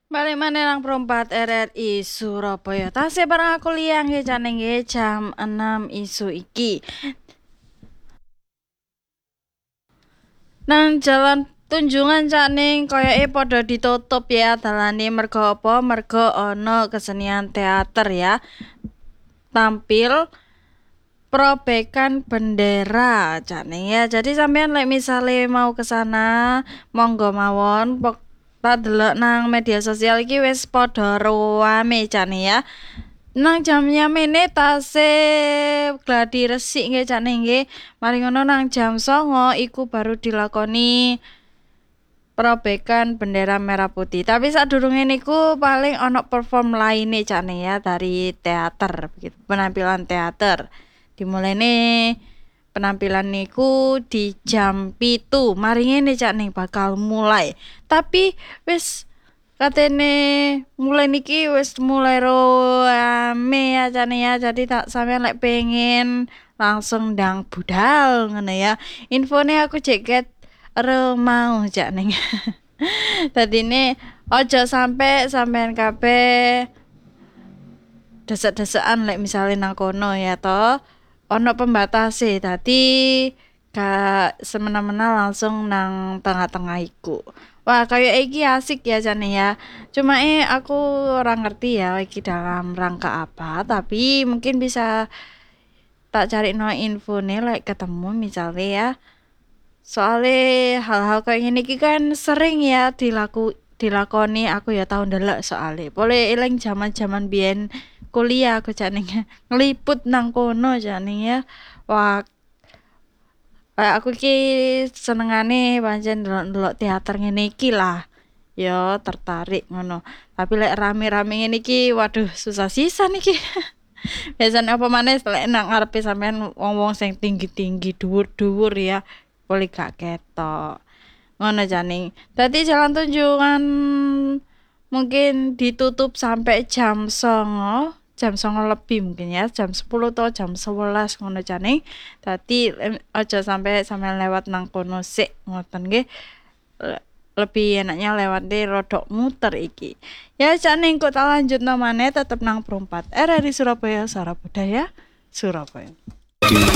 Balik maneh nang Perempat RRI Surabaya. Tasih bareng aku Liang nggih jane nggih jam 6 isu iki. Nang jalan Tunjungan Caning koyoke padha ditutup ya dalane merga apa? Merga ana kesenian teater ya. Tampil perobekan bendera Caning ya. Jadi sampean lek misale mau ke sana, monggo mawon. Tak delok nang media sosial iki wis padha rame Caning ya. Nang jamnya mene tasih gladi resik nggih Cak nggih. Mari ngono nang jam 09.00 iku baru dilakoni perobekan bendera merah putih. Tapi sadurunge niku paling ono perform lainnya Cak ya dari teater begitu. Penampilan teater. Dimulainya penampilan niku di jam 7. Mari ngene Cak bakal mulai. Tapi wis katene mulai niki wis mulai rame aja nih ya, jadi tak sampean lek pengen langsung ndang budal ngono ya. Infone aku ceket mau jak ning. Dadine ojo sampe sampean kabeh desek-desekan lek misale nang kono ya toh. Ono pembatase dadi gak semena-mena langsung nang tengah-tengah iku. Wah, kayak iki asik ya Jane ya. Cuma aku orang ngerti ya iki dalam rangka apa, tapi mungkin bisa tak cari no info nih like ketemu misalnya ya. Soalnya hal-hal kayak gini iki kan sering ya dilakoni aku ya tahun ndelok soalnya. Boleh eling zaman-zaman biyen kuliah aku Jane ngeliput nang kono Jane ya. Wah, kayak aku ki senengane pancen ndelok teater ngene iki lah. Ya tertarik ngono. Tapi lek rame-rame ngene iki waduh susah sisan iki. Biasanya apa maneh lek nang ngarepe sampean wong-wong sing tinggi-tinggi dhuwur-dhuwur ya. Boleh gak ketok. Ngono janing. Dadi jalan Tunjungan mungkin ditutup sampai jam 09.00 lebih mungkin ya, jam 10 atau jam 11 ngono jane. Dadi aja sampai sampean lewat nang kono sik ngoten nggih. Lebih enaknya lewat deh rodok muter iki. Ya jane kok tak lanjut namanya tetep nang Perempat RRI Surabaya Sarah Budaya Surabaya.